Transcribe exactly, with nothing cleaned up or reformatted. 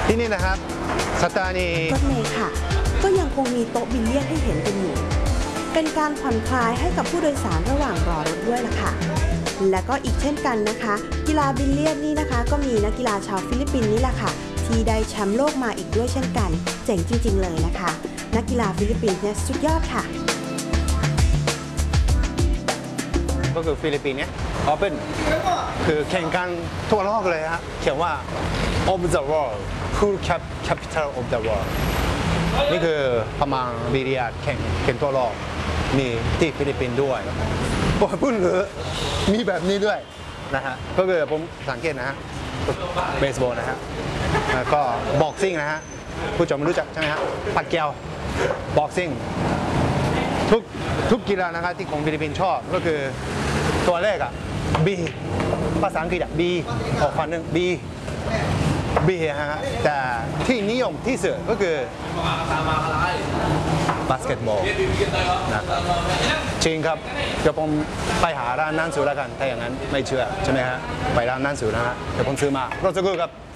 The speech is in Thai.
ที่นี่นะครับสถานีรถเมล์ค่ะก็ยังคงมีโต๊ะบิลเลียดให้เห็นกันอยู่เป็นการผ่อนคลายให้กับผู้โดยสารระหว่างรอรถด้วยล่ะค่ะและก็อีกเช่นกันนะคะกีฬาบิลเลียดนี่นะคะก็มีนักกีฬาชาวฟิลิปปินส์นี่แหละค่ะที่ได้แชมป์โลกมาอีกด้วยเช่นกันเจ๋งจริงๆเลยนะคะนักกีฬาฟิลิปปินส์เนี่ยสุดยอดค่ะก็คือฟิลิปปินส์เนี่ย Open คือแข่งกันทั่วโลกเลยฮะเขียนว่า of the world Cool capital of the world นี่คือประมาณบิลเลียดแข่งแข่งทั่วโลกมีที่ฟิลิปปินส์ด้วยโอ้พุ่นหรือมีแบบนี้ด้วยนะฮะก็คือผมสังเกตนะฮะเบสบอลนะฮะแล้วก็บ็อกซิ่งนะฮะผู้ชมรู้จักใช่ไหมฮะปัดแก้วบ็อกซิ่งทุกทุกกีฬานะครับที่ของฟิลิปปินส์ชอบก็คือตัวเลขอะ B ภาษาอังกฤษอะ B ออกฟันหนึ่ง B B ฮะแต่ที่นิยมที่สุดก็คือบาสเกตบอลนะจริงครับเดี๋ยวผมไปหาร้านนั่งสูแล้วกันถ้าอย่างนั้นไม่เชื่อใช่ไหมฮะไปร้านนั่งสูนะฮะเดี๋ยวผมซื้อมารถสักครู่ครับ